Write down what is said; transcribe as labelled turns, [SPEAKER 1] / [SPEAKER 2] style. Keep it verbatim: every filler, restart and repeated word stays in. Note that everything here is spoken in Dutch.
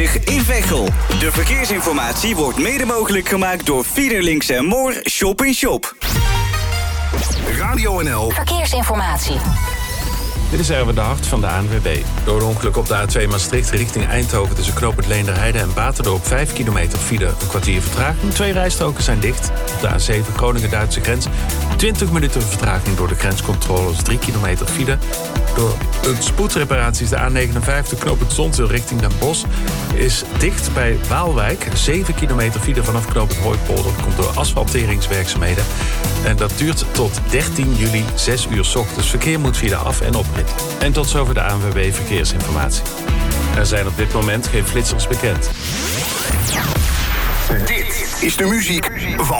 [SPEAKER 1] vijftig in Veghel. De verkeersinformatie wordt mede mogelijk gemaakt door Fiederlinks en Moor Shop in Shop.
[SPEAKER 2] Radio N L
[SPEAKER 3] Verkeersinformatie.
[SPEAKER 4] Dit is Erwin de Hart van de A N W B. Door een ongeluk op de A twee Maastricht richting Eindhoven tussen knooppunt Leenderheide en Baterdorp vijf kilometer file, een kwartier vertraging. Twee rijstroken zijn dicht. Op de A zeven Groningen-Duitse grens twintig minuten vertraging door de grenscontroles, drie kilometer file. Door een spoedreparatie is de A negenenvijftig knooppunt Zonzeel richting Den Bosch is dicht bij Waalwijk. zeven kilometer file vanaf knooppunt Hooipolder. Dat komt door asfalteringswerkzaamheden. En dat duurt tot dertien juli, zes uur 's ochtends. Verkeer moet via de af- en oprit. En tot zover de A N W B Verkeersinformatie. Er zijn op dit moment geen flitsers bekend.
[SPEAKER 2] Dit is de muziek van